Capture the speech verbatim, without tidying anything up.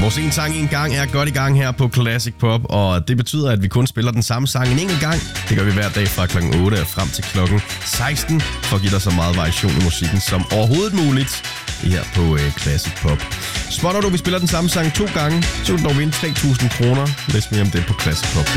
Vores en sang en gang er godt i gang her på Classic Pop, og det betyder, at vi kun spiller den samme sang en enkelt gang. Det gør vi hver dag fra klokken otte og frem til klokken seksten, for at give dig så meget variation i musikken som overhovedet muligt her på uh, Classic Pop. Spotter du, vi spiller den samme sang to gange, så vil du dog vinde tre tusind kroner. Læs mere om det på Classic Pop.